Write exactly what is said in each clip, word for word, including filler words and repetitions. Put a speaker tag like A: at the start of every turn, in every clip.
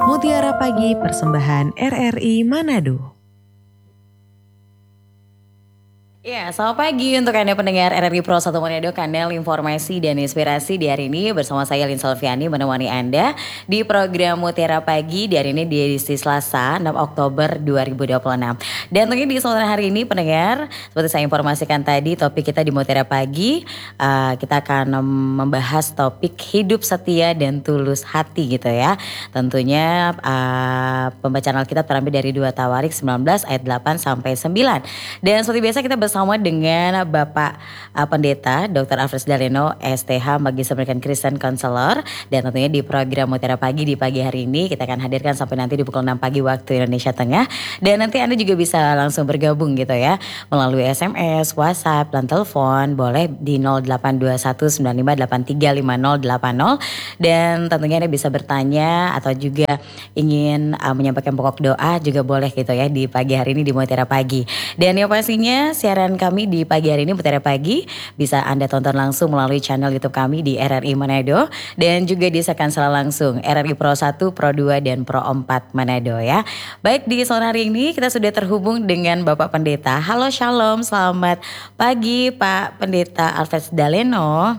A: Mutiara Pagi Persembahan R R I Manado.
B: Ya, selamat pagi untuk Anda pendengar R R I Pro satu Manado, kanal informasi dan inspirasi di hari ini bersama saya Lin Solviani menemani Anda di program Mutiara Pagi di hari ini di edisi Selasa enam Oktober dua ribu dua puluh enam. Dan tentunya di sore hari ini pendengar, seperti saya informasikan tadi topik kita di Mutiara Pagi, uh, kita akan membahas topik hidup setia dan tulus hati gitu ya. Tentunya uh, pembacaan Alkitab terambil dari dua Tawarik sembilan belas ayat delapan sampai sembilan. Dan seperti biasa kita bersama dengan Bapak uh, Pendeta doktor Alfred Daleno S T H Magister Pendidikan Kristen Counselor, dan tentunya di program Mutiara Pagi di pagi hari ini kita akan hadirkan sampai nanti di pukul enam pagi waktu Indonesia Tengah. Dan nanti Anda juga bisa langsung bergabung gitu ya melalui S M S, WhatsApp, dan telepon boleh di nol delapan dua satu sembilan lima delapan tiga lima nol delapan nol, dan tentunya Anda bisa bertanya atau juga ingin uh, menyampaikan pokok doa juga boleh gitu ya di pagi hari ini di Mutiara Pagi. Dan yang pastinya siaran kami di pagi hari ini Mutiara Pagi bisa Anda tonton langsung melalui channel YouTube kami di R R I Manado, dan juga disaksikan secara langsung R R I Pro satu, Pro dua, dan Pro empat Manado ya. Baik, di sore hari ini kita sudah terhubung dengan Bapak Pendeta. Halo, Shalom, selamat pagi Pak Pendeta Alfred Daleno.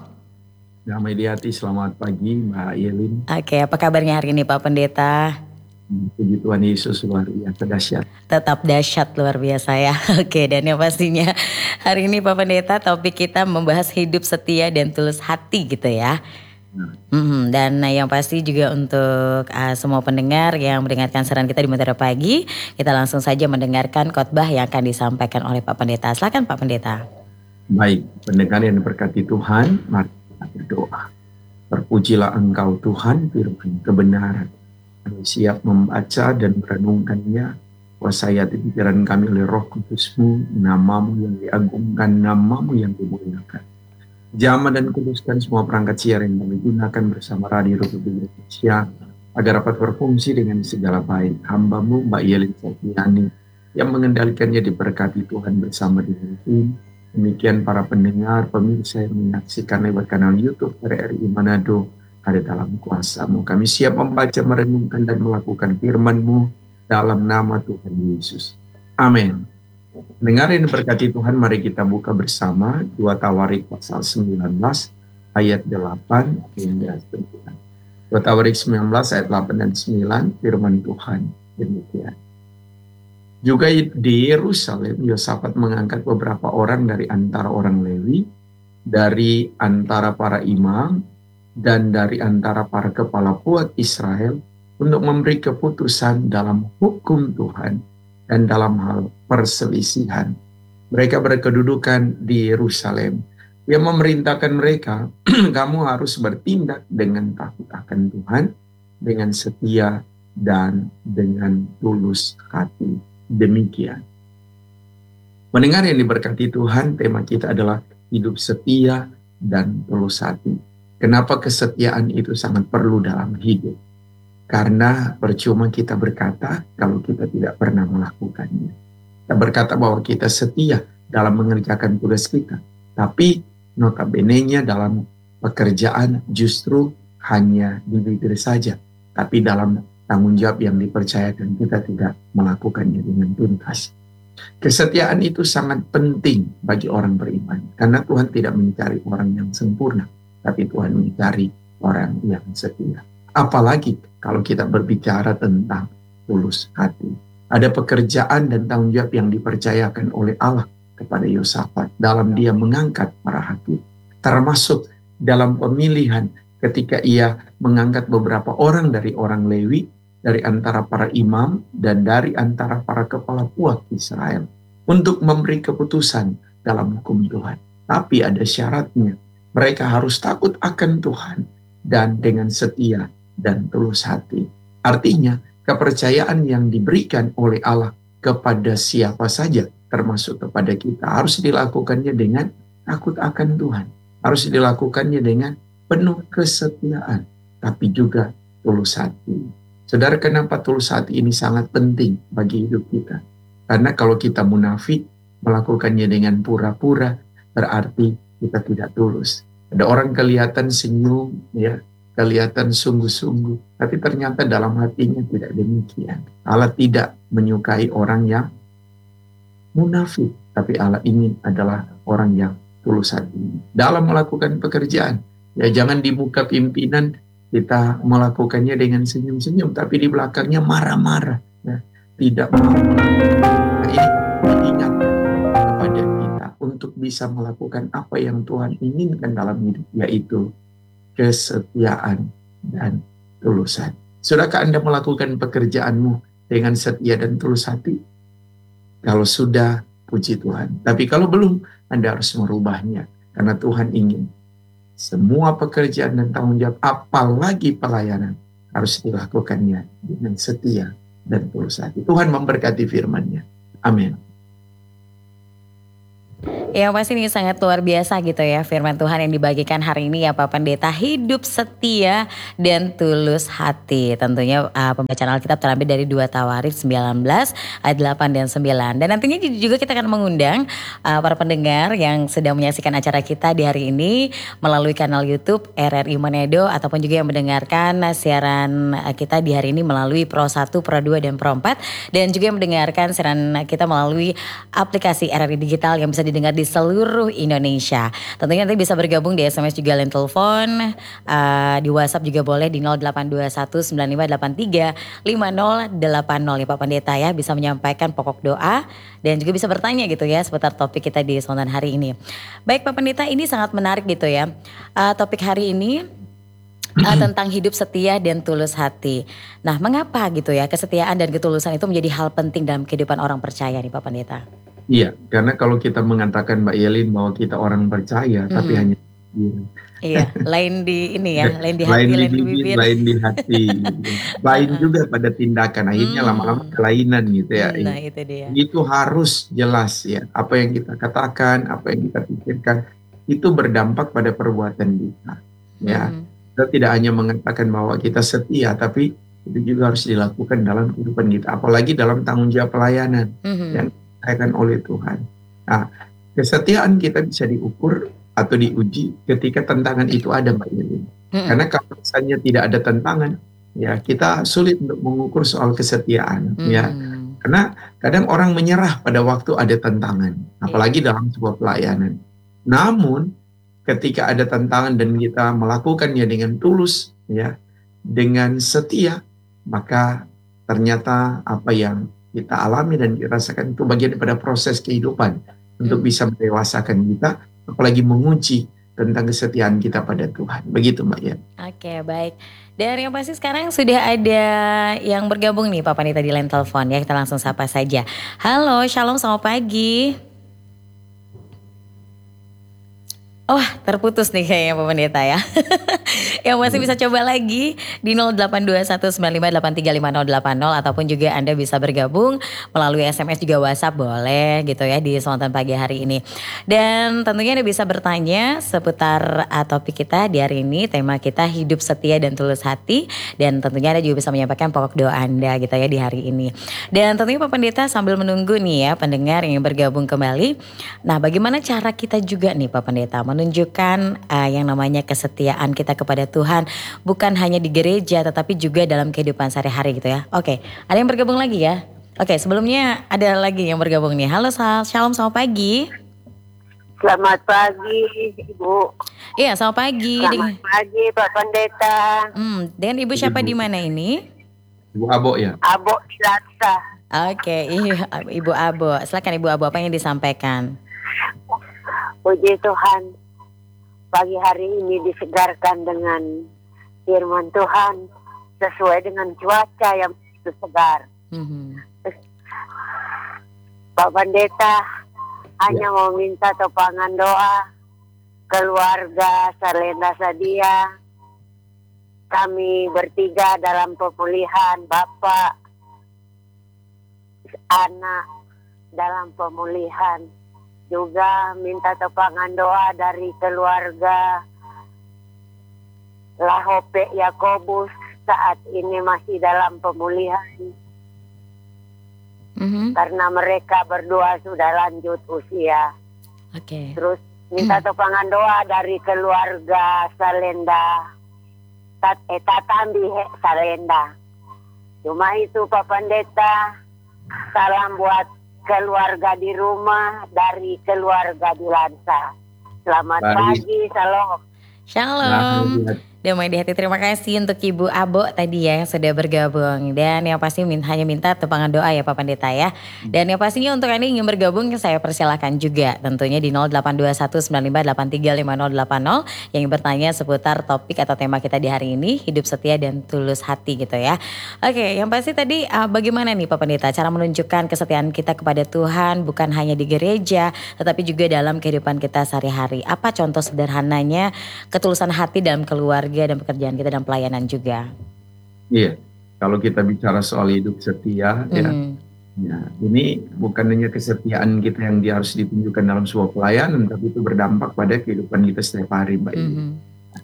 C: Damai di hati, selamat pagi Mbak Yelin.
B: Oke, apa kabarnya hari ini Pak Pendeta?
C: Puji Tuhan Yesus, luar biasa dahsyat.
B: Tetap dahsyat, luar biasa ya. Oke, dan yang pastinya hari ini Pak Pendeta topik kita membahas hidup setia dan tulus hati gitu ya. Nah. Mm-hmm. Dan yang pasti juga untuk uh, semua pendengar yang mendengarkan siaran kita di Mutiara Pagi, kita langsung saja mendengarkan khotbah yang akan disampaikan oleh Pak Pendeta. Silakan Pak Pendeta.
C: Baik, pendengar yang diberkati Tuhan, mari kita berdoa. Terpujilah Engkau Tuhan, firman kebenaran. Kami siap membaca dan merenungkannya. Kuasai hati pikiran kami oleh Roh Kudus-Mu, namamu yang diagungkan, namamu yang dimuliakan. Jamah dan kuduskan semua perangkat siar yang kami gunakan bersama Radio Republik Indonesia, agar dapat berfungsi dengan segala baik. Hamba-Mu Mbak Yelin Solviani yang mengendalikannya diberkati Tuhan bersama dengan tim. Demikian para pendengar, pemirsa yang menyaksikan lewat kanal YouTube R R I Manado, ada dalam kuasa-Mu. Kami siap membaca, merenungkan, dan melakukan firman-Mu dalam nama Tuhan Yesus. Amin. Dengar yang diberkati Tuhan, mari kita buka bersama dua Tawarik pasal sembilan belas ayat delapan hingga sembilan. dua Tawarik sembilan belas ayat delapan dan sembilan, firman Tuhan demikian. Juga di Yerusalem, Yosafat mengangkat beberapa orang dari antara orang Lewi, dari antara para imam, dan dari antara para kepala puak Israel untuk memberi keputusan dalam hukum Tuhan dan dalam hal perselisihan. Mereka berkedudukan di Yerusalem. Dia memerintahkan mereka, kamu harus bertindak dengan takut akan Tuhan, dengan setia dan dengan tulus hati. Demikian. Mendengar yang diberkati Tuhan, tema kita adalah hidup setia dan tulus hati. Kenapa kesetiaan itu sangat perlu dalam hidup? Karena percuma kita berkata kalau kita tidak pernah melakukannya. Kita berkata bahwa kita setia dalam mengerjakan tugas kita, tapi notabene-nya dalam pekerjaan justru hanya di bibir saja, tapi dalam tanggung jawab yang dipercayakan kita tidak melakukannya dengan tuntas. Kesetiaan itu sangat penting bagi orang beriman, karena Tuhan tidak mencari orang yang sempurna, tapi Tuhan mencari orang yang setia. Apalagi kalau kita berbicara tentang tulus hati. Ada pekerjaan dan tanggung jawab yang dipercayakan oleh Allah kepada Yosafat dalam dia mengangkat para hakim. Termasuk dalam pemilihan ketika ia mengangkat beberapa orang dari orang Lewi, dari antara para imam dan dari antara para kepala puak Israel untuk memberi keputusan dalam hukum Tuhan. Tapi ada syaratnya. Mereka harus takut akan Tuhan dan dengan setia dan tulus hati. Artinya, kepercayaan yang diberikan oleh Allah kepada siapa saja, termasuk kepada kita, harus dilakukannya dengan takut akan Tuhan. Harus dilakukannya dengan penuh kesetiaan, tapi juga tulus hati. Saudara, kenapa tulus hati ini sangat penting bagi hidup kita? Karena kalau kita munafik, melakukannya dengan pura-pura, berarti kita tidak tulus. Ada orang kelihatan senyum, ya, kelihatan sungguh-sungguh, tapi ternyata dalam hatinya tidak demikian. Allah tidak menyukai orang yang munafik, tapi Allah ingin adalah orang yang tulus hati. Dalam melakukan pekerjaan, ya jangan di muka pimpinan kita melakukannya dengan senyum-senyum, tapi di belakangnya marah-marah, ya, tidak mau. Nah, ini mengingatkan kepada kita untuk bisa melakukan apa yang Tuhan inginkan dalam hidup, yaitu kesetiaan dan tulus hati. Sudahkah Anda melakukan pekerjaanmu dengan setia dan tulus hati? Kalau sudah, puji Tuhan. Tapi kalau belum, Anda harus merubahnya. Karena Tuhan ingin semua pekerjaan dan tanggung jawab, apalagi pelayanan, harus dilakukannya dengan setia dan tulus hati. Tuhan memberkati firman-Nya. Amin.
B: Ya pasti ini sangat luar biasa gitu ya firman Tuhan yang dibagikan hari ini ya Pak Pendeta. Hidup setia dan tulus hati. Tentunya uh, pembacaan Alkitab terambil dari dua Tawarikh sembilan belas ayat delapan dan sembilan. Dan nantinya juga kita akan mengundang uh, para pendengar yang sedang menyaksikan acara kita di hari ini melalui kanal YouTube R R I Manado, ataupun juga yang mendengarkan siaran kita di hari ini melalui Pro satu, Pro dua, dan Pro empat. Dan juga yang mendengarkan siaran kita melalui aplikasi R R I Digital yang bisa didengar di seluruh Indonesia. Tentunya nanti bisa bergabung di S M S juga, line telepon, uh, di WhatsApp juga boleh di nol delapan dua satu sembilan lima delapan tiga lima nol delapan nol ya Pak Pendeta ya. Bisa menyampaikan pokok doa dan juga bisa bertanya gitu ya seputar topik kita di Spontan hari ini. Baik Pak Pendeta, ini sangat menarik gitu ya. Uh, topik hari ini uh, tentang hidup setia dan tulus hati. Nah, mengapa gitu ya kesetiaan dan ketulusan itu menjadi hal penting dalam kehidupan orang percaya nih Pak Pendeta?
C: Iya, karena kalau kita mengatakan Mbak Yelin bahwa kita orang percaya, mm-hmm. tapi hanya
B: iya, lain di ini ya, lain di hati,
C: lain,
B: lain
C: di
B: di
C: bibir,
B: bibir,
C: lain di hati, gitu. Lain juga pada tindakan. Akhirnya mm. lama-lama kelainan gitu ya.
B: Nah, itu dia.
C: Itu harus jelas ya, apa yang kita katakan, apa yang kita pikirkan, itu berdampak pada perbuatan kita. Ya, mm. kita tidak hanya mengatakan bahwa kita setia, tapi itu juga harus dilakukan dalam kehidupan kita, apalagi dalam tanggung jawab pelayanan mm-hmm. yang dilakukan oleh Tuhan. Nah, kesetiaan kita bisa diukur atau diuji ketika tantangan itu ada, Mbak Yelin. Mm-hmm. Karena kalau misalnya tidak ada tantangan, ya kita sulit untuk mengukur soal kesetiaan, mm-hmm. ya. Karena kadang orang menyerah pada waktu ada tantangan, apalagi yeah. dalam sebuah pelayanan. Namun, ketika ada tantangan dan kita melakukannya dengan tulus, ya, dengan setia, maka ternyata apa yang kita alami dan dirasakan itu bagian daripada proses kehidupan untuk hmm. bisa mendewasakan kita, apalagi menguji tentang kesetiaan kita pada Tuhan. Begitu Mbak ya.
B: Oke, baik. Dan yang pasti sekarang sudah ada yang bergabung nih Pak Pendeta di line telepon ya. Kita langsung sapa saja. Halo, shalom, selamat pagi. Wah, terputus nih kayaknya Pak Pendeta ya. Yang masih bisa coba lagi di nol delapan dua satu sembilan lima delapan tiga lima nol delapan nol, ataupun juga Anda bisa bergabung melalui S M S juga WhatsApp boleh gitu ya di Spontan Pagi hari ini. Dan tentunya Anda bisa bertanya seputar uh, topik kita di hari ini. Tema kita hidup setia dan tulus hati, dan tentunya Anda juga bisa menyampaikan pokok doa Anda gitu ya di hari ini. Dan tentunya Pak Pendeta sambil menunggu nih ya pendengar yang bergabung kembali. Nah, bagaimana cara kita juga nih Pak Pendeta menunjukkan uh, yang namanya kesetiaan kita kepada Tuhan, bukan hanya di gereja tetapi juga dalam kehidupan sehari-hari gitu ya. Oke, ada yang bergabung lagi ya? Oke, sebelumnya ada lagi yang bergabung nih. Halo, shalom, selamat pagi.
D: Selamat pagi Ibu.
B: Iya, selamat pagi.
D: Selamat
B: Dengan...
D: pagi Pak Pendeta.
B: Hmm, dengan Ibu siapa di mana ini?
C: Ibu Abo ya.
D: Abo Silata.
B: Oke, iya, Ibu Abo. Silakan Ibu Abo, apa yang disampaikan?
D: Puji Tuhan. Pagi hari ini disegarkan dengan firman Tuhan sesuai dengan cuaca yang begitu segar. Mm-hmm. Pak Pendeta hanya ya. mau minta topangan doa keluarga Salenda Sadia, kami bertiga dalam pemulihan, Bapak, anak dalam pemulihan. Juga minta topangan doa dari keluarga Lahope Yakobus saat ini masih dalam pemulihan. Mm-hmm. Karena mereka berdua sudah lanjut usia. Oke. Okay. Terus minta topangan doa dari keluarga Salenda tat etatambi salenda. Cuma itu Pak Pendeta, salam buat keluarga di rumah dari keluarga di Lansa. Selamat
C: Baik.
D: pagi, salam.
B: Shalom.
C: Nah,
B: Damai di hati, terima kasih untuk Ibu Abo tadi ya yang sudah bergabung. Dan yang pasti min, hanya minta tepangan doa ya Pak Pendeta ya. Dan yang pastinya untuk Anda yang ingin bergabung saya persilahkan juga. Tentunya di nol delapan dua satu sembilan lima delapan tiga lima nol delapan nol yang bertanya seputar topik atau tema kita di hari ini, hidup setia dan tulus hati gitu ya. Oke, yang pasti tadi uh, bagaimana nih Pak Pendeta cara menunjukkan kesetiaan kita kepada Tuhan bukan hanya di gereja tetapi juga dalam kehidupan kita sehari-hari. Apa contoh sederhananya ketulusan hati dalam keluarga dan pekerjaan kita dan pelayanan juga?
C: Iya, kalau kita bicara soal hidup setia,
B: Mm.
C: ya, ya, ini bukan hanya kesetiaan kita yang dia harus ditunjukkan dalam sebuah pelayanan, tapi itu berdampak pada kehidupan kita setiap hari, Mbak Ili.
B: Mhm.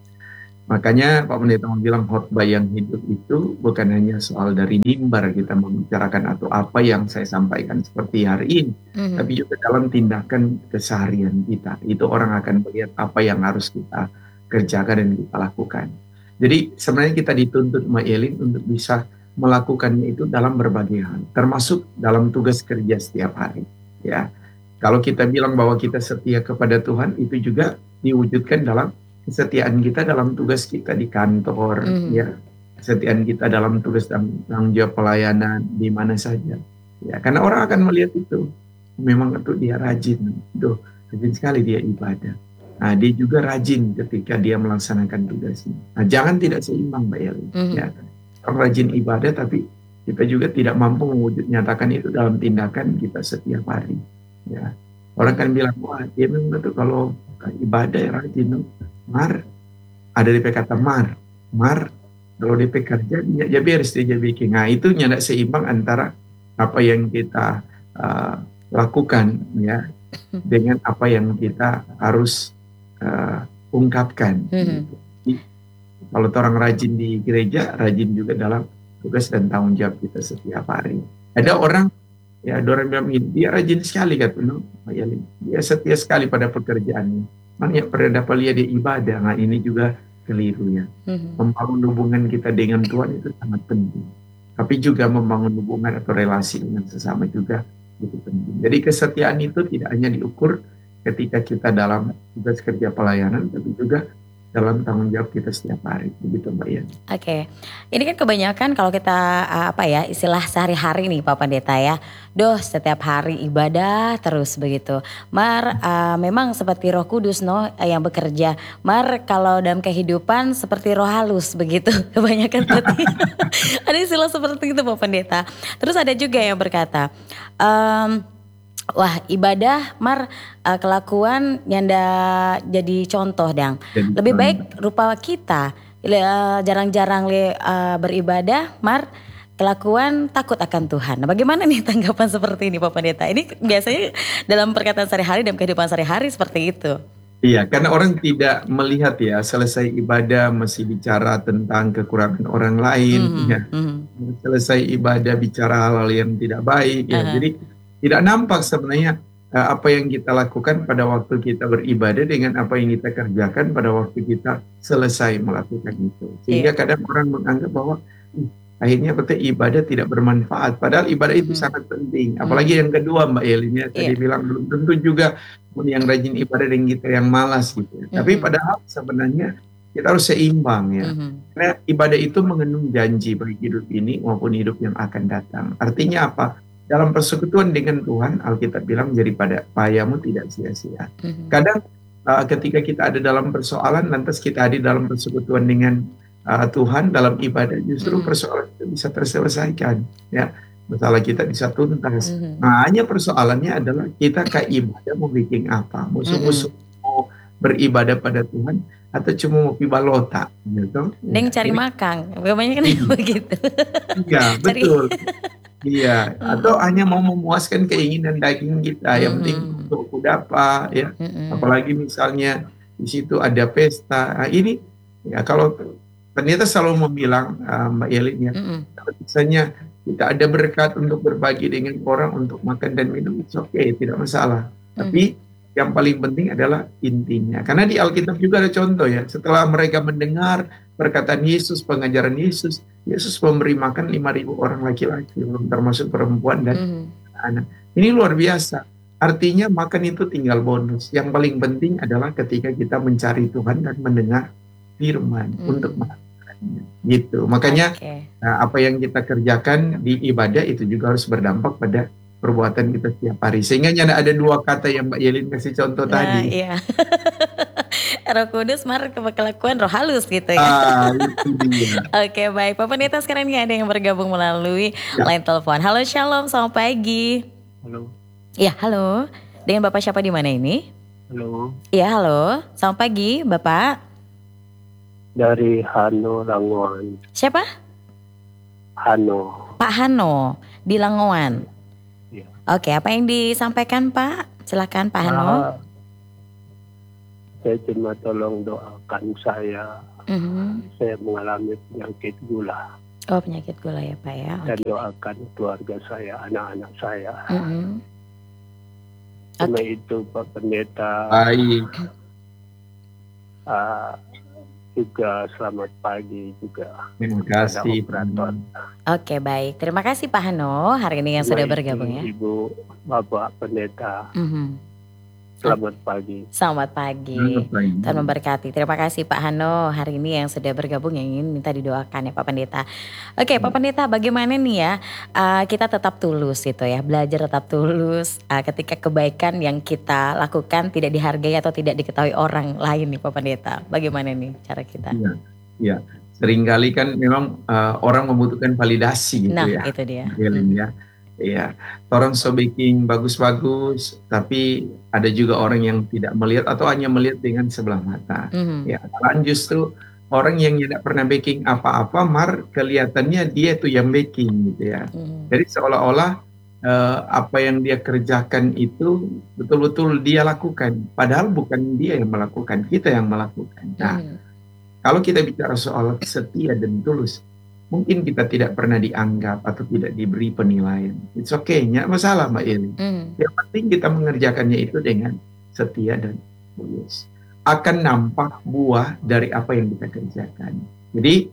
C: Makanya Pak Pendeta mau bilang khotbah yang hidup itu bukan hanya soal dari mimbar kita membicarakan atau apa yang saya sampaikan seperti hari ini,
B: Mhm.
C: tapi juga dalam tindakan keseharian kita. Itu orang akan melihat apa yang harus kita kerjakan dan kita lakukan. Jadi sebenarnya kita dituntut Mbak Yelin untuk bisa melakukannya itu dalam berbagai hal, termasuk dalam tugas kerja setiap hari. Ya, kalau kita bilang bahwa kita setia kepada Tuhan, itu juga diwujudkan dalam kesetiaan kita dalam tugas kita di kantor,
B: Mhm.
C: ya, kesetiaan kita dalam tugas dan tanggung jawab pelayanan di mana saja. Ya, karena orang akan melihat itu, memang itu dia rajin, tuh rajin sekali dia ibadah. Nah, dia juga rajin ketika dia melaksanakan tugasnya. Nah, jangan tidak seimbang, Mbak Yeli.
B: Mhm.
C: Ya, orang rajin ibadah, tapi kita juga tidak mampu mewujud nyatakan itu dalam tindakan kita setiap hari. Ya, orang kan bilang, wah dia memang betul kalau ibadah ya rajin. Mar, ada D P kata mar, mar. Kalau D P kerja, dia dia beres dia bikin. Nah, itu tidak seimbang antara apa yang kita uh, lakukan, ya, dengan apa yang kita harus Uh, ungkapkan.
B: Mhm.
C: Jadi, kalau orang rajin di gereja, rajin juga dalam tugas dan tanggung jawab kita setiap hari. Ada orang, ya ada orang bilang dia rajin sekali kata, no, dia setia sekali pada pekerjaannya. Mana pernah dapat lihat dia ibadah. Nah, ini juga keliru ya.
B: Mhm.
C: Membangun hubungan kita dengan Tuhan itu sangat penting. Tapi juga membangun hubungan atau relasi dengan sesama juga itu penting. Jadi kesetiaan itu tidak hanya diukur ketika kita dalam tugas kerja pelayanan, tapi juga dalam tanggung jawab kita setiap hari, begitu Mbak Ian.
B: Oke, ini kan kebanyakan kalau kita uh, apa ya istilah sehari-hari nih Pak Pendeta ya, doh setiap hari ibadah terus begitu. Mar uh, memang seperti Roh Kudus no yang bekerja. Mar kalau dalam kehidupan seperti roh halus begitu. Kebanyakan seperti ada istilah seperti itu Pak Pendeta. Terus ada juga yang berkata. Um, Wah ibadah mar uh, kelakuan nyanda jadi contoh dang.
C: Jadi,
B: Lebih
C: um,
B: baik rupa kita uh, jarang-jarang le, uh, beribadah mar kelakuan takut akan Tuhan. Nah, bagaimana nih tanggapan seperti ini Pak Pendeta? Ini biasanya dalam perkataan sehari-hari dan kehidupan sehari-hari seperti itu.
C: Iya, karena orang tidak melihat ya selesai ibadah masih bicara tentang kekurangan orang lain,
B: Mhm,
C: ya.
B: mhm.
C: Selesai ibadah bicara hal-hal yang tidak baik, ya.
B: Aha.
C: Jadi tidak nampak sebenarnya uh, apa yang kita lakukan pada waktu kita beribadah dengan apa yang kita kerjakan pada waktu kita selesai melakukan itu. Sehingga
B: Iya.
C: kadang orang menganggap bahwa "Ih, akhirnya betul ibadah tidak bermanfaat. Padahal ibadah itu
B: Mhm.
C: sangat penting. Apalagi yang kedua Mbak Yelin ya, tadi
B: Iya.
C: bilang belum tentu juga yang rajin ibadah dan kita yang malas gitu. Ya. Tapi
B: Mhm.
C: padahal sebenarnya kita harus seimbang ya.
B: Mhm.
C: Karena ibadah itu mengandung janji baik hidup ini maupun hidup yang akan datang. Artinya apa? Dalam persekutuan dengan Tuhan, Alkitab bilang jadi pada payamu tidak sia-sia.
B: Mhm.
C: Kadang uh, ketika kita ada dalam persoalan, lantas kita ada dalam persekutuan dengan uh, Tuhan dalam ibadah, justru
B: Mhm.
C: persoalan itu bisa terselesaikan. Ya, masalah kita bisa tuntas.
B: Mhm.
C: Nah, hanya persoalannya adalah kita ke ibadah mau bikin apa? Mau sungguh-sungguh mau beribadah pada Tuhan atau cuma mau pibalota gitu.
B: Neng cari
C: Ini-
B: makan, kebanyakan
C: Iya.
B: begitu.
C: Iya,
B: Cari-
C: betul. Iya, atau hanya mau memuaskan keinginan daging kita, yang penting
B: Mhm.
C: untuk kudapa, ya.
B: Mhm.
C: Apalagi misalnya di situ ada pesta. Nah, ini ya kalau ternyata selalu membilang uh, Mbak Yelin ya,
B: Mhm.
C: kalau misalnya kita ada berkat untuk berbagi dengan orang untuk makan dan minum, it's okay, tidak masalah. Tapi yang paling penting adalah intinya. Karena di Alkitab juga ada contoh ya, setelah mereka mendengar perkataan Yesus, pengajaran Yesus, Yesus memberi makan lima ribu orang laki-laki, belum termasuk perempuan dan
B: Mhm.
C: anak. Ini luar biasa. Artinya makan itu tinggal bonus. Yang paling penting adalah ketika kita mencari Tuhan dan mendengar firman
B: Mhm.
C: untuk melakukannya. Gitu. Makanya
B: Oke.
C: nah, apa yang kita kerjakan di ibadah itu juga harus berdampak pada perbuatan kita setiap hari. Sehingga ada ada dua kata yang Mbak Yelin kasih contoh
B: Nah,
C: tadi.
B: iya. Roh Kudus, mar kelakuan roh halus gitu ya.
C: Ah, itu dia.
B: Oke, baik. Pak Pendeta, sekarang ini ada yang bergabung melalui
C: Ya.
B: line telepon. Halo, Shalom, selamat pagi.
E: Halo,
B: Ya, halo. Dengan Bapak siapa di mana ini?
E: halo.
B: Ya, halo. Selamat pagi, Bapak.
E: Dari Hano Langoan.
B: Siapa?
E: Hano.
B: Pak Hano di Langoan.
E: Ya.
B: Oke, apa yang disampaikan, Pak? Silakan, Pak Hano.
E: Ah, saya cuma tolong doakan saya.
B: Mhm.
E: Saya mengalami penyakit gula.
B: Oh, penyakit gula ya, Pak ya.
E: Dan
B: Oke.
E: doakan keluarga saya, anak-anak saya.
B: Mhm.
E: Cuma itu Pak Pendeta.
C: Baik.
E: Ah, juga selamat pagi juga.
C: Terima kasih.
E: operator.
B: Oke, baik. Terima kasih Pak Hano hari ini yang sudah
E: Cuma itu,
B: bergabung ya.
E: Ibu, Bapak Pendeta.
B: Mhm.
E: Selamat pagi.
B: Selamat pagi.
C: Selamat pagi.
B: Tuhan memberkati. Terima kasih Pak Hano hari ini yang sudah bergabung yang ingin minta didoakan ya Pak Pendeta. Oke Pak Pendeta, bagaimana nih ya uh, kita tetap tulus gitu ya, belajar tetap tulus uh, ketika kebaikan yang kita lakukan tidak dihargai atau tidak diketahui orang lain nih Pak Pendeta. Bagaimana nih cara kita?
C: Iya, iya. Seringkali kan memang uh, orang membutuhkan validasi gitu
B: Nah
C: ya.
B: itu dia.
C: Yelin ya. Iya, orang so baking bagus-bagus, tapi ada juga orang yang tidak melihat atau hanya melihat dengan sebelah mata.
B: Mhm.
C: Ya, malahan justru orang yang tidak pernah baking apa-apa, mar kelihatannya dia tuh yang baking gitu ya.
B: Mhm.
C: Jadi seolah-olah eh, apa yang dia kerjakan itu betul-betul dia lakukan, padahal bukan dia yang melakukan, kita yang melakukan. Nah,
B: Mhm.
C: kalau kita bicara soal setia dan tulus, mungkin kita tidak pernah dianggap atau tidak diberi penilaian. It's okay, nggak masalah Mbak Yeli.
B: Mhm.
C: Yang penting kita mengerjakannya itu dengan setia dan tulus. Akan nampak buah dari apa yang kita kerjakan. Jadi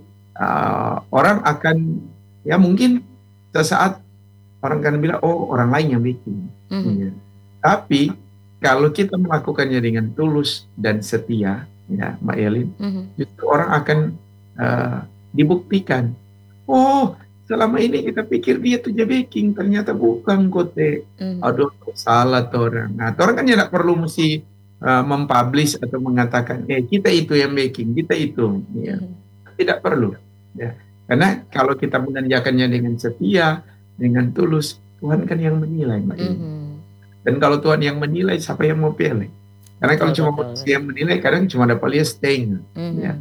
C: uh, orang akan, ya mungkin sesaat orang akan bilang, oh orang lain yang bikin.
B: Mhm.
C: Ya. Tapi kalau kita melakukannya dengan tulus dan setia, ya Mbak Yelin,
B: Mhm.
C: justru orang akan uh, dibuktikan. Oh, selama ini kita pikir dia tuh baking, ternyata bukan kote.
B: Mhm.
C: Aduh, salah tuh orang. Nah, tuh orang kan tidak perlu mesti uh, mempublish atau mengatakan, eh kita itu yang baking, kita itu. Ya.
B: Mhm.
C: Tidak perlu. Ya. Karena kalau kita mengerjakannya dengan setia, dengan tulus, Tuhan kan yang menilai, Mbak Yelin.
B: Mhm.
C: Dan kalau Tuhan yang menilai, siapa yang mau pilih? Karena kalau
B: Betul,
C: cuma
B: betul,
C: manusia yang menilai, kadang cuma dapat lihat staying.
B: Mhm.
C: Ya.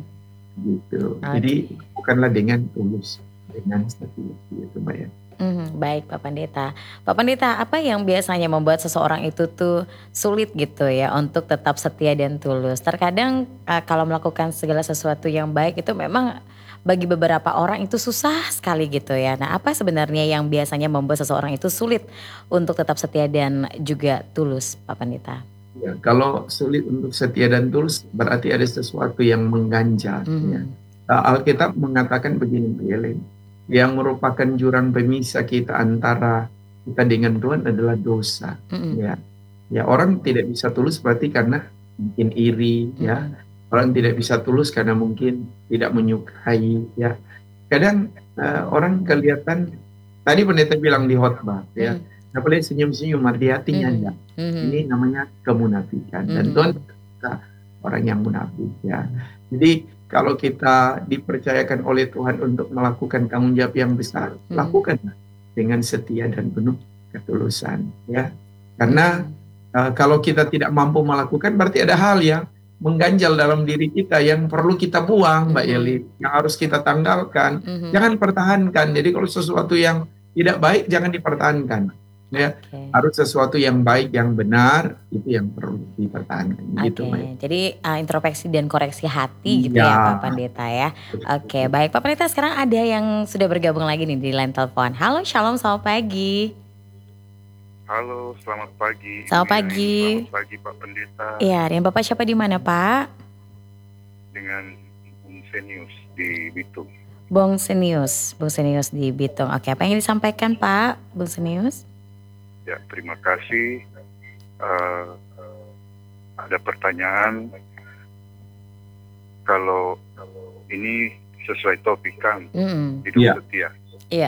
C: Gitu.
B: Oke.
C: Jadi bukanlah dengan tulus, dengan setia, gitu Mbak ya.
B: Mhm, baik Pak Pendeta. Pak Pendeta, apa yang biasanya membuat seseorang itu tuh sulit gitu ya untuk tetap setia dan tulus? Terkadang uh, kalau melakukan segala sesuatu yang baik itu memang bagi beberapa orang itu susah sekali gitu ya. Nah, apa sebenarnya yang biasanya membuat seseorang itu sulit untuk tetap setia dan juga tulus, Pak Pendeta?
C: Ya, kalau sulit untuk setia dan tulus berarti ada sesuatu yang mengganjal.
B: Mhm.
C: Ya. Uh, Alkitab mengatakan begini, Mbak Yelin, yang merupakan jurang pemisah kita antara kita dengan Tuhan adalah dosa.
B: Mhm.
C: Ya, ya orang tidak bisa tulus berarti karena mungkin iri, ya.
B: Mhm.
C: Orang tidak bisa tulus karena mungkin tidak menyukai, ya. Kadang uh, orang kelihatan, tadi pendeta bilang di khotbah, ya,
B: Mhm.
C: boleh senyum-senyum, di hatinya
B: Mhm.
C: enggak.
B: Mhm.
C: Ini namanya kemunafikan. Dan
B: Mhm.
C: Tuhan suka orang yang munafik, ya. Jadi kalau kita dipercayakan oleh Tuhan untuk melakukan tanggung jawab yang besar,
B: Mhm.
C: lakukanlah dengan setia dan penuh ketulusan, ya. Karena
B: Mhm.
C: uh, kalau kita tidak mampu melakukan, berarti ada hal yang mengganjal dalam diri kita yang perlu kita buang, Mbak
B: Mhm.
C: Yeli, yang harus kita tanggalkan.
B: Mhm.
C: Jangan pertahankan. Jadi kalau sesuatu yang tidak baik jangan dipertahankan. Ya,
B: Oke.
C: harus sesuatu yang baik, yang benar, itu yang perlu dipertahankan. Gitu,
B: Oke,
C: Mbak.
B: jadi uh, introspeksi dan koreksi hati gitu
C: Iya.
B: ya Pak Pendeta ya. Oke, baik Pak Pendeta, sekarang ada yang sudah bergabung lagi nih di line telepon. Halo, Shalom, selamat pagi.
F: Halo, selamat pagi.
B: Selamat
F: Bu Yeni.
B: pagi.
F: Selamat pagi Pak Pendeta.
B: Iya, dengan Bapak siapa di mana, Pak?
F: Dengan Bung Senius di Bitung.
B: Bung Senius, Bung Senius di Bitung. Oke, apa yang ingin disampaikan, Pak, Bung Senius?
F: Ya, terima kasih. Eh, ada pertanyaan. Kalau ini sesuai topik kan,
B: Mm-mm.
F: hidup
C: Iya.
F: setia.
B: Iya.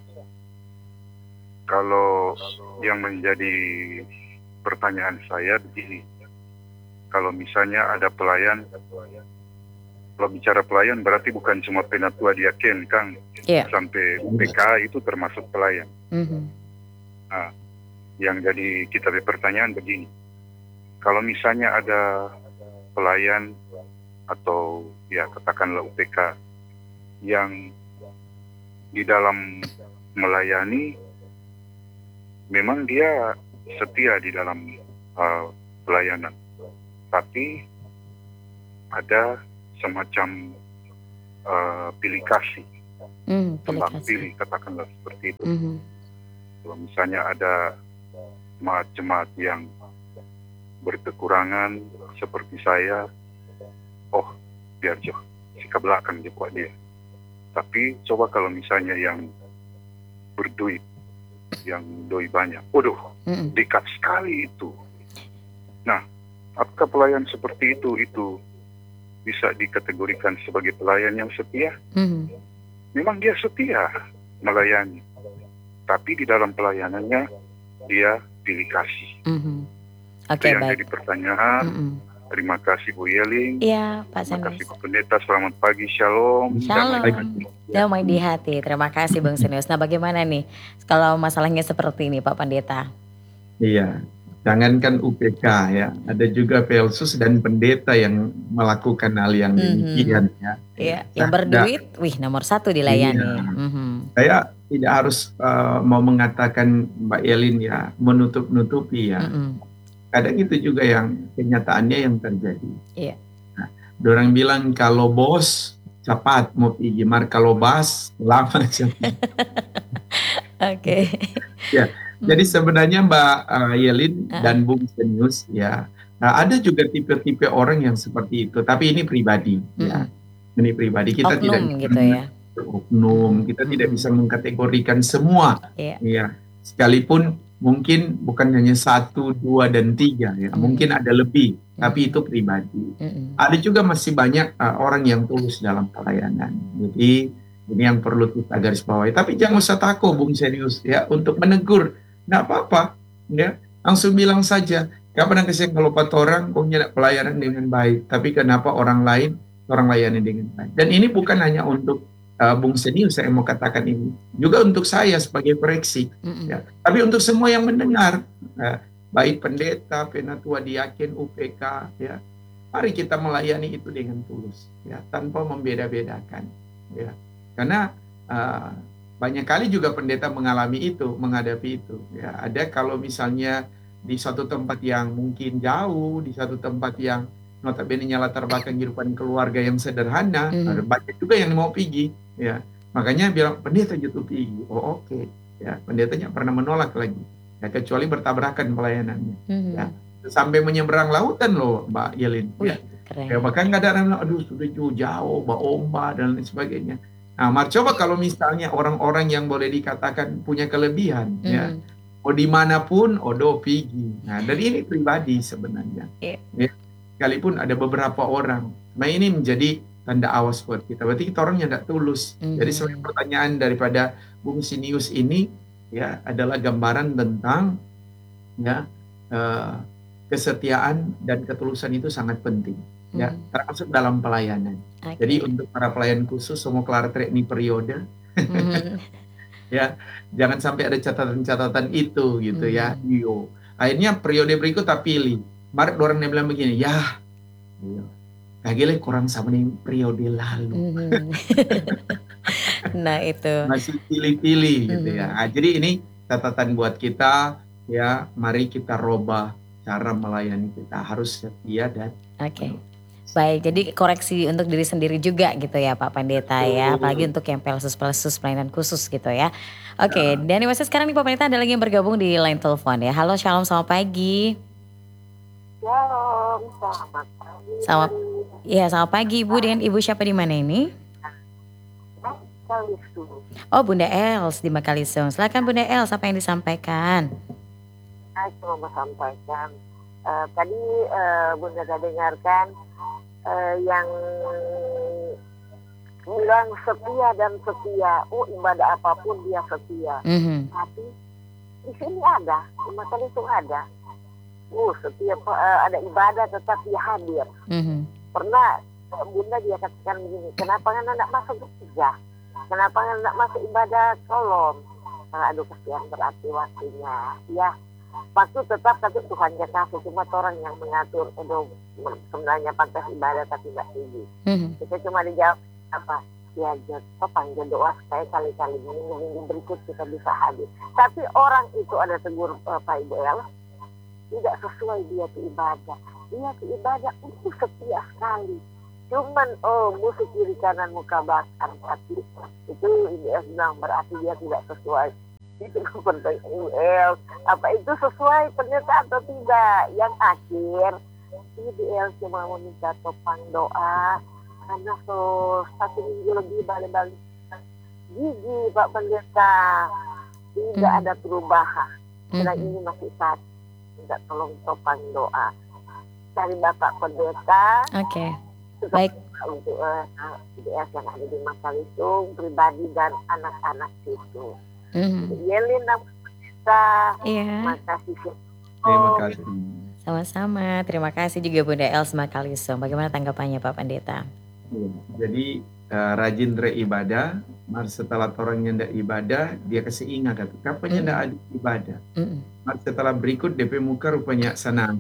F: Kalau yang menjadi pertanyaan saya begini, kalau misalnya ada pelayan, kalau bicara pelayan berarti bukan cuma penatua diaken, Kang,
B: Iya.
F: sampai U P K itu termasuk pelayan.
B: Mhm.
F: Nah, yang jadi kita berpertanyaan begini, kalau misalnya ada pelayan atau ya katakanlah U P K yang di dalam melayani memang dia setia di dalam uh, pelayanan, tapi ada semacam uh, pilih kasih,
B: Mm, pilih
F: tembang
B: kasih.
F: pilih, katakanlah seperti itu.
B: Mhm.
F: Kalau misalnya ada jemaat-jemaat yang berkekurangan seperti saya, oh biar jauh, sikap belakang dia buat dia. Tapi coba kalau misalnya yang berduit, yang doi banyak, waduh,
B: Mm-mm.
F: dekat sekali itu. Nah, apakah pelayan seperti itu itu bisa dikategorikan sebagai pelayan yang setia?
B: Mhm.
F: Memang dia setia melayani, tapi di dalam pelayanannya dia pilih kasih.
B: Mhm.
F: Itu
B: Oke,
F: yang
B: baik.
F: jadi pertanyaan.
B: Mm-mm.
F: Terima kasih Bu Yeling.
B: Iya, Pak
F: Terima kasih
B: Senius.
F: Pak Pendeta. Selamat pagi. Shalom.
B: Shalom.
F: Damai hati.
B: Damai di hati. Terima kasih Bung Senius. Nah, bagaimana nih kalau masalahnya seperti ini, Pak Pendeta?
C: Iya, jangankan U P K ya, ada juga pelsus dan pendeta yang melakukan hal yang
B: Mhm.
C: demikian ya.
B: Iya, yang
C: Nah,
B: berduit, wih nomor satu dilayani.
C: Iya.
B: Mhm.
C: Saya tidak harus uh, mau mengatakan Mbak Yelin ya menutup-nutupi ya.
B: Mm-mm.
C: Kadang itu juga yang kenyataannya yang terjadi.
B: Iya.
C: Nah, orang bilang kalau bos cepat mau pergi, mar kalau bas lama cepat.
B: Oke.
C: Ya, jadi
B: Mhm.
C: sebenarnya Mbak uh, Yelin
B: Ah.
C: dan Bung Senius ya, nah, ada juga tipe-tipe orang yang seperti itu. Tapi ini pribadi ya, ini pribadi kita tidak
B: Oknum
C: bisa
B: gitu ya.
C: oknum, kita tidak
B: Mm-mm.
C: bisa mengkategorikan semua.
B: Iya.
C: Ya, sekalipun mungkin bukan hanya satu, dua, dan tiga ya,
B: Mhm.
C: mungkin ada lebih, tapi
B: Mhm.
C: itu pribadi.
B: Mm-mm.
C: Ada juga masih banyak uh, orang yang tulus dalam pelayanan. Jadi ini yang perlu kita garis bawahi. Tapi jangan usah takut, Bung Serius ya, untuk menegur. Nggak apa-apa, ya. Langsung bilang saja. Kapan kasih kalau empat orang punya pelayanan dengan baik, tapi kenapa orang lain orang layani dengan baik? Dan ini bukan hanya untuk uh, Bung Serius saya mau katakan ini, juga untuk saya sebagai koreksi.
B: Mm-mm.
C: Ya. Tapi untuk semua yang mendengar, uh, baik pendeta, penatua diaken, U P K, ya. Mari kita melayani itu dengan tulus, ya, tanpa membeda-bedakan, ya. Karena uh, banyak kali juga pendeta mengalami itu, menghadapi itu, ya. Ada kalau misalnya di suatu tempat yang mungkin jauh, di satu tempat yang notabene latar belakang kehidupan keluarga yang sederhana,
B: Mhm.
C: ada banyak juga yang mau pergi, ya. Makanya bilang pendeta jatuh pergi, oh oke, okay. Ya, pendetanya pernah menolak lagi, ya, kecuali bertabrakan pelayanannya,
B: Mhm.
C: ya. Sampai menyeberang lautan loh Mbak Yelin.
B: Wih,
C: Ya.
B: keren.
C: Ya, bahkan nggak ada orang, aduh sudah jauh-jauh, Mbak Ombak dan lain sebagainya. Nah, Mar, coba kalau misalnya orang-orang yang boleh dikatakan punya kelebihan, ya,
B: Mhm.
C: oh dimanapun, odo pergi. Nah, dan ini pribadi sebenarnya.
B: Iya.
C: Ya, sekalipun ada beberapa orang, nah ini menjadi tanda awas buat kita. Berarti kita orang yang tidak tulus.
B: Mhm.
C: Jadi sebenarnya pertanyaan daripada Bung Sinius ini, ya, adalah gambaran tentang, ya, eh, kesetiaan dan ketulusan itu sangat penting, ya,
B: Mhm.
C: termasuk dalam pelayanan.
B: Oke.
C: Jadi untuk para pelayan khusus semua kelar trek ini periode,
B: Mhm.
C: ya, jangan sampai ada catatan-catatan itu gitu ya.
B: Mhm.
C: Iyo. Akhirnya periode berikut tak pilih. Maret orang yang bilang begini, ya, iyo, kagile kurang sama nih periode lalu.
B: Mhm. Nah itu.
C: Masih pilih-pilih gitu ya.
B: Mhm.
C: Nah, jadi ini catatan buat kita ya, mari kita robah cara melayani kita, harus setia dan
B: Oke. Baik, jadi koreksi untuk diri sendiri juga gitu ya Pak Pendeta ya, apalagi untuk yang pelesus-pelesus pelayanan khusus gitu ya. Oke,
C: Ya,
B: dan di masa sekarang nih Pak Pendeta ada lagi yang bergabung di line telepon ya. Halo, shalom, selamat pagi.
D: Shalom, selamat pagi.
B: Selamat, ya selamat pagi Ibu, dengan Ibu siapa di mana ini?
D: Kalisu.
B: Oh Bunda Els di Makalisung. Silakan Bunda Els, apa yang disampaikan?
D: Saya cuma mau sampaikan. Eh, tadi eh, Bunda sudah dengarkan eh, yang bilang setia dan setia. Oh, ibadah apapun dia setia.
B: Mhm,
D: Tapi di sini ada, di Makalisung ada. Oh, setiap eh, ada ibadah tetap dia hadir.
B: mhm,
D: Pernah eh, Bunda dia katakan begini, kenapa kan anak masuk gereja? Kenapa kan anak masuk ibadah kolom? Nah, aduh kesian berarti waktunya. Ya, waktu tetap tapi Tuhan yang kasih, cuma orang yang mengatur. Aduh, sebenarnya pantas ibadah tapi nggak tinggi.
B: mhm,
D: Kita cuma dijawab apa? Ya, jatuh panggil doa supaya kali-kali minggu minggu berikut kita bisa hadir. Tapi orang itu ada tegur uh, Pak Ibu El, tidak sesuai dia ke ibadah. Dia ke ibadah itu setia sekali. Cuman oh musuh kiri kanan muka bakar hati itu dia bilang berarti dia tidak sesuai. Itu penting Ibu El. Apa itu sesuai pendeta atau tidak? Yang akhir Ibu El cuma meminta topang doa karena so satu minggu lebih balik-balik gigi Pak Pendeta tidak
B: Hmm.
D: ada perubahan. Sedang
B: mhm.
D: ini masih saat tidak tolong topang doa dari Bapak Pendeta
B: Oke,
D: juga
B: baik.
D: untuk uh, I D S yang ada di Makalisung pribadi dan anak-anak itu.
B: Mhm.
D: Yelin dan Pendeta,
B: Iya,
D: makasih.
C: terima
D: Oh,
C: kasih.
B: sama-sama. Terima kasih juga Bunda Els Makalisung. Bagaimana tanggapannya Pak Pendeta?
C: Ya, jadi eh, rajin beribadah, mar setelah orang yang tidak ibadah, dia kasih ingat kata, kapan
B: Mm.
C: tidak ada ibadah.
B: Mhm.
C: Mar setelah berikut D P muka rupanya senang.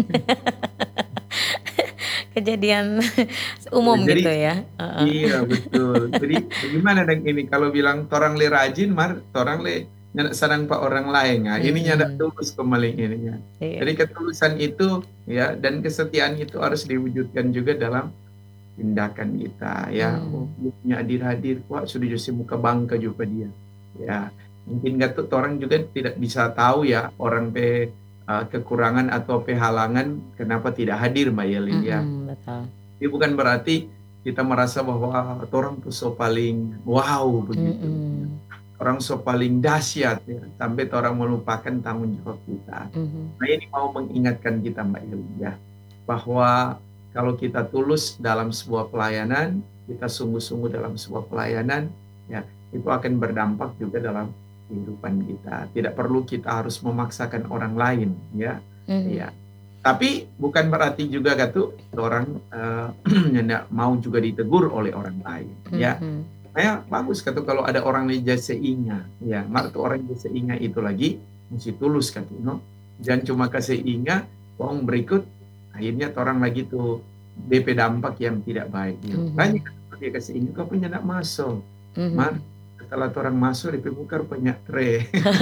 B: Kejadian umum
C: Jadi
B: gitu ya. Heeh.
C: iya betul. Jadi bagaimana dengan ini kalau bilang orang le rajin, mar orang le nyadak senang pak orang lain. Nah, ini nyadak
B: Mhm.
C: tulus kembali ininya.
B: Iya.
C: Jadi ketulusan itu ya dan kesetiaan itu harus diwujudkan juga dalam tindakan kita ya.
B: Hmm.
C: Oh, dia punya hadir-hadir, wah sudah jadi muka bangka juga dia. Ya, mungkin gatut orang juga tidak bisa tahu ya orang pe uh, kekurangan atau pe halangan kenapa tidak hadir Mbak Yelin ya.
B: Mhm, betul.
C: Ini bukan berarti kita merasa bahwa orang tuh so paling wow begitu.
B: Mhm,
C: Orang so paling dahsyat ya, sampai orang melupakan tanggung jawab kita.
B: mhm,
C: Nah ini mau mengingatkan kita Mbak Yelin ya, bahwa kalau kita tulus dalam sebuah pelayanan, kita sungguh-sungguh dalam sebuah pelayanan, ya itu akan berdampak juga dalam kehidupan kita. Tidak perlu kita harus memaksakan orang lain, ya.
B: mhm,
C: Ya. Tapi bukan berarti juga gatu orang eh, tidak mau juga ditegur oleh orang lain, ya.
B: mhm.
C: Saya bagus kata kalau ada orang yang jasa ingat, ya. Mak tuh orang jasa ingat itu lagi mesti tulus kata, no. Jangan cuma kasih ingat, orang berikut akhirnya orang lagi tuh D P dampak yang tidak baik. Ya.
B: Mhm.
C: Banyak dia kasih ingat, kau punya nak masuk,
B: Mhm.
C: Mar. Setelah orang masuk D P muka banyak tre.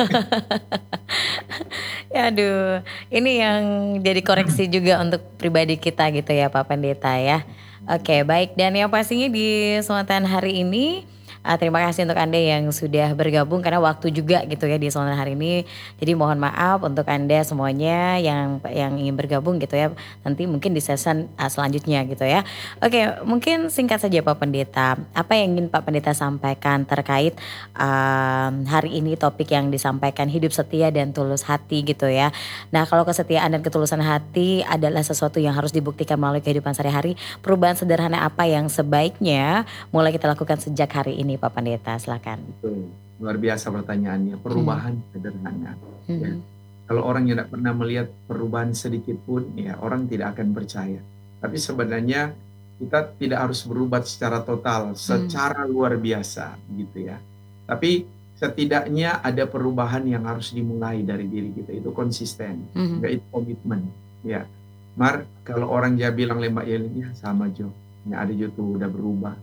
B: Ya aduh, ini yang jadi koreksi juga untuk pribadi kita gitu ya Pak Pendeta ya. Oke baik, dan yang pastinya di kesempatan hari ini uh, terima kasih untuk Anda yang sudah bergabung karena waktu juga gitu ya di kesempatan hari ini. Jadi mohon maaf untuk Anda semuanya yang yang ingin bergabung gitu ya. Nanti mungkin di season uh, selanjutnya gitu ya. Oke, mungkin singkat saja Pak Pendeta. Apa yang ingin Pak Pendeta sampaikan terkait um, hari ini topik yang disampaikan hidup setia dan tulus hati gitu ya. Nah kalau kesetiaan dan ketulusan hati adalah sesuatu yang harus dibuktikan melalui kehidupan sehari-hari. Perubahan sederhana apa yang sebaiknya mulai kita lakukan sejak hari ini Pak Pendeta? Silakan.
C: Betul. Luar biasa pertanyaannya. Perubahan sederhana.
B: Hmm.
C: Ya. Kalau orang yang tidak pernah melihat perubahan sedikit pun, ya orang tidak akan percaya. Tapi sebenarnya kita tidak harus berubah secara total, secara luar biasa, gitu ya. Tapi setidaknya ada perubahan yang harus dimulai dari diri kita. Itu konsisten,
B: Mhm.
C: yaitu komitmen. Ya, Mar, kalau orang dia bilang lembak ya sama Jo, ya ada Jo tuh udah berubah.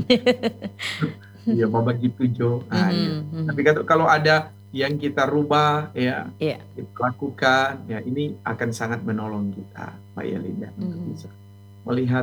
C: Iya, mama gitu Jo. Nah, iya.
B: Mhm.
C: Tapi kata- kalau ada yang kita rubah, ya,
B: Iya.
C: kita lakukan, ya ini akan sangat menolong kita, Pak Yelinda, untuk
B: Mhm.
C: bisa melihat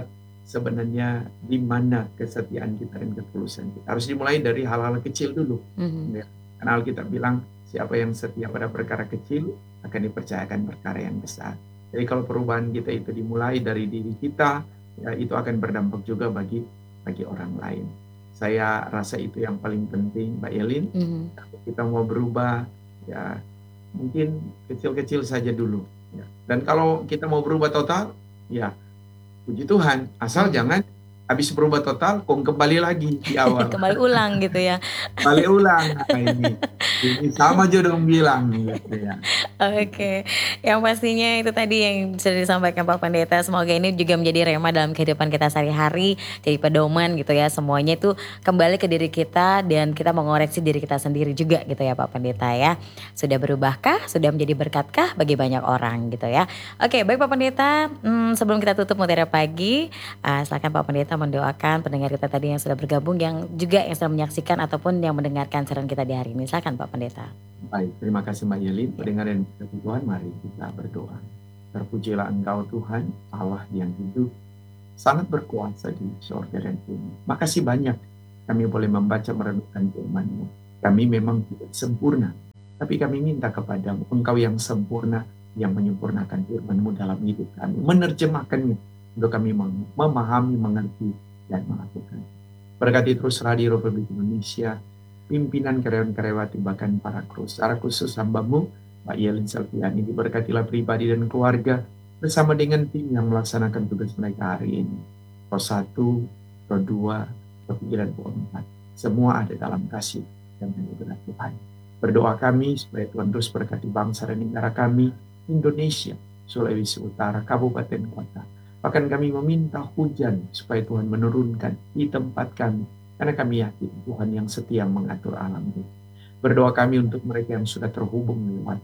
C: sebenarnya di mana kesetiaan kita dan ketulusan kita. Harus dimulai dari hal-hal kecil dulu.
B: Mhm.
C: Ya. Karena Alkitab bilang, siapa yang setia pada perkara kecil akan dipercayakan perkara yang besar. Jadi kalau perubahan kita itu dimulai dari diri kita, ya itu akan berdampak juga bagi bagi orang lain. Saya rasa itu yang paling penting, Mbak Yelin.
B: Mhm.
C: Kalau kita mau berubah, ya mungkin kecil-kecil saja dulu. Ya. Dan kalau kita mau berubah total, ya puji Tuhan, asal
B: Hmm.
C: jangan habis berubah total, kok kembali lagi di awal.
B: Kembali ulang gitu ya.
C: Kembali ulang. Nah, ini, ini sama aja dong bilang gitu ya.
B: Oke, yang pastinya itu tadi yang sudah disampaikan Pak Pendeta. Semoga ini juga menjadi rema dalam kehidupan kita sehari-hari, jadi pedoman gitu ya. Semuanya itu kembali ke diri kita dan kita mengoreksi diri kita sendiri juga gitu ya Pak Pendeta ya. Sudah berubahkah? Sudah menjadi berkatkah bagi banyak orang gitu ya. Oke, baik Pak Pendeta. Hmm, sebelum kita tutup Mutiara Pagi, uh, silakan Pak Pendeta mendoakan pendengar kita tadi yang sudah bergabung, yang juga yang sudah menyaksikan ataupun yang mendengarkan siaran kita di hari ini. Silakan Pak Pendeta.
C: Baik, terima kasih Mbak Yelin. Pendengar dan kasih Tuhan, mari kita berdoa. Terpujilah Engkau Tuhan, Allah yang hidup, sangat berkuasa di surga dan bumi. Makasih banyak kami boleh membaca merenungkan firman-Mu. Kami memang tidak sempurna, tapi kami minta kepadamu, Engkau yang sempurna, yang menyempurnakan firman-Mu dalam hidup kami, menerjemahkannya untuk kami memahami, mengerti, dan melakukan. Berkati terus Radio Republik Indonesia, pimpinan karyawan-karyawati, bahkan para kru. Secara khusus hamba-Mu, Mbak Yelin Salviani, diberkatilah pribadi dan keluarga bersama dengan tim yang melaksanakan tugas mereka hari ini. Pro satu, Pro dua, Pro tiga, dan Pro empat. Semua ada dalam kasih dan anugerah Tuhan. Berdoa kami supaya Tuhan terus berkati bangsa dan negara kami, Indonesia, Sulawesi Utara, kabupaten kota. Bahkan kami meminta hujan supaya Tuhan menurunkan di tempat kami. Karena kami yakin Tuhan yang setia mengatur alam ini. Berdoa kami untuk mereka yang sudah terhubung lewat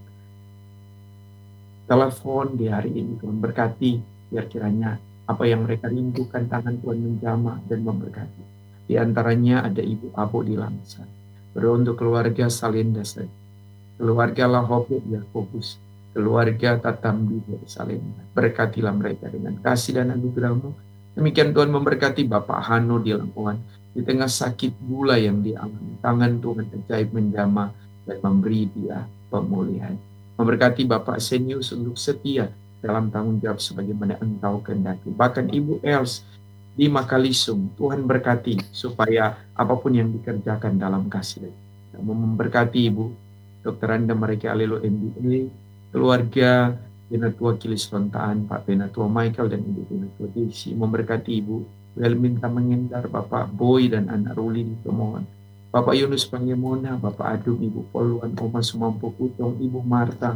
C: telepon di hari ini. Tuhan berkati, biar kiranya apa yang mereka rindukan tangan Tuhan menjamah dan memberkati. Di antaranya ada Ibu Abo di Langsa. Berdoa untuk keluarga Salenda, keluarga Lahopet Yakobus, keluarga Tatambi dari Salenda. Berkatilah mereka dengan kasih dan anugerah-Mu. Demikian Tuhan memberkati Bapak Hano di Lamongan. Di tengah sakit gula yang dialami, tangan Tuhan ajaib menjamah dan memberi dia pemulihan. Memberkati Bapak Senius untuk setia dalam tanggung jawab sebagaimana Engkau kehendaki. Bahkan Ibu Els di Makalisung, Tuhan berkati supaya apapun yang dikerjakan dalam kasih. Memberkati Ibu Dokter Anda mereka Alelo M B A, keluarga Penatua Kilis Lontaan, Pak Penatua Michael dan Ibu Penatua Desi. Memberkati Ibu Welminta Mengendar, Bapak Boy dan Anak Ruli di Tomohon, Bapak Yunus Pangemona, Bapak Adum, Ibu Poluan, Oma Sumampo Kutong, Ibu Marta,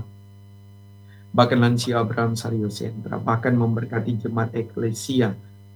C: bahkan lansia Abraham Sario Sentra, bahkan memberkati jemaat eklesia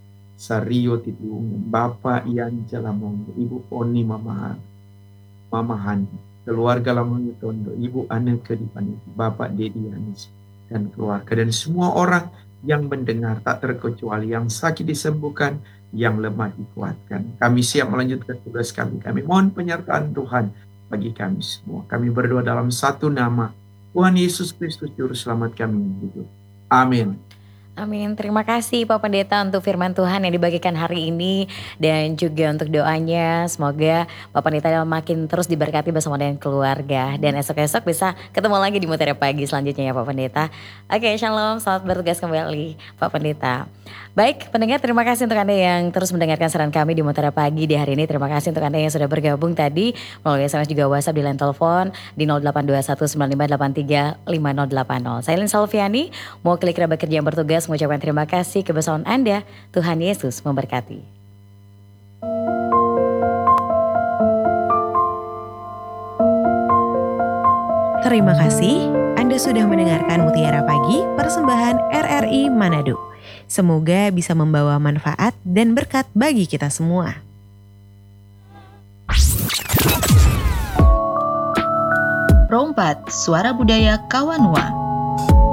C: Sario Titiungan, Bapak Ian Jalamong, Ibu Poni Mama Mama Hani, keluarga Lamongan Tondo, Ibu Aneke di Paniti, Bapak Dedi Anis dan keluarga, dan semua orang yang mendengar tak terkecuali, yang sakit disembuhkan, yang lemah dikuatkan. Kami siap melanjutkan tugas kami. Kami mohon penyertaan Tuhan bagi kami semua. Kami berdoa dalam satu nama, Tuhan Yesus Kristus Juru Selamat kami hidup. Amin.
B: Amin. Terima kasih Pak Pendeta untuk firman Tuhan yang dibagikan hari ini dan juga untuk doanya. Semoga Pak Pendeta makin terus diberkati bersama dengan keluarga dan esok-esok bisa ketemu lagi di Mutiara Pagi selanjutnya ya Pak Pendeta. Oke, shalom, selamat bertugas kembali Pak Pendeta. Baik pendengar, terima kasih untuk Anda yang terus mendengarkan siaran kami di Mutiara Pagi di hari ini. Terima kasih untuk Anda yang sudah bergabung tadi melalui S M S juga WhatsApp di line telepon di nol delapan dua satu sembilan lima delapan tiga lima nol delapan nol. Saya Lin Salviani, mau klik kerabat kerja yang bertugas mengucapkan terima kasih kebersamaan Anda. Tuhan Yesus memberkati.
A: Terima kasih Anda sudah mendengarkan Mutiara Pagi persembahan R R I Manado. Semoga bisa membawa manfaat dan berkat bagi kita semua.
G: Rompat, Suara Budaya Kawanua.